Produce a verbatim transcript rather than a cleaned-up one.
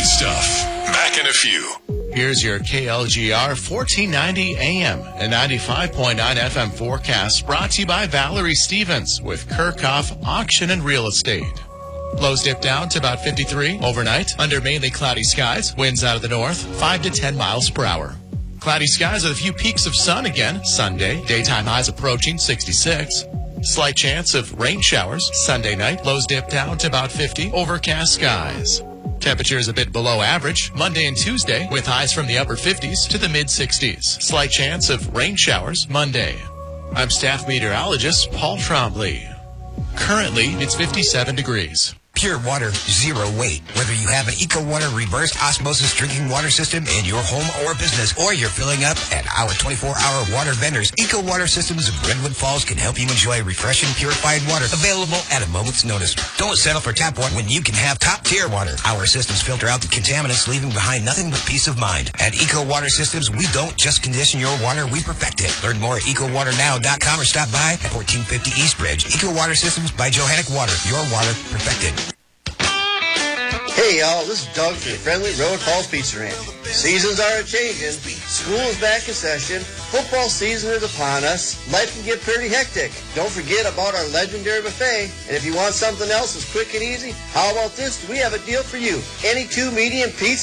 stuff. Back in a few. Here's your K L G R fourteen ninety A M and ninety-five point nine F M forecast, brought to you by Valerie Stevens with Kirchhoff Auction and Real Estate. Lows dip down to about fifty-three overnight under mainly cloudy skies. Winds out of the north, five to ten miles per hour. Cloudy skies with a few peaks of sun again Sunday. Daytime highs approaching sixty-six. Slight chance of rain showers Sunday night. Lows dip down to about fifty. Overcast skies. Temperatures a bit below average Monday and Tuesday, with highs from the upper fifties to the mid-sixties. Slight chance of rain showers Monday. I'm staff meteorologist Paul Trombley. Currently, it's fifty-seven degrees. Pure water, zero weight. Whether you have an EcoWater reverse osmosis drinking water system in your home or business, or you're filling up at our twenty-four hour water vendors, EcoWater Systems of Redwood Falls can help you enjoy refreshing, purified water available at a moment's notice. Don't settle for tap water when you can have top-tier water. Our systems filter out the contaminants, leaving behind nothing but peace of mind. At EcoWater Systems, we don't just condition your water, we perfect it. Learn more at eco water now dot com or stop by at fourteen fifty East Bridge. EcoWater Systems by Johannic Water. Your water perfected. Hey y'all, this is Doug from the friendly Road Falls Pizza Ranch. Seasons are a-changing, school is back in session, football season is upon us, life can get pretty hectic. Don't forget about our legendary buffet, and if you want something else that's quick and easy, how about this? We have a deal for you. Any two medium pizzas